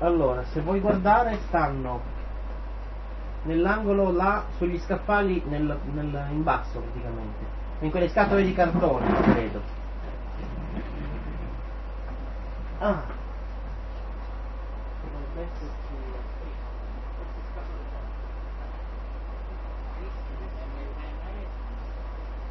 Allora, se vuoi guardare, stanno nell'angolo là, sugli scaffali in basso praticamente, in quelle scatole di cartone, credo. Ah, dovrebbe esserci.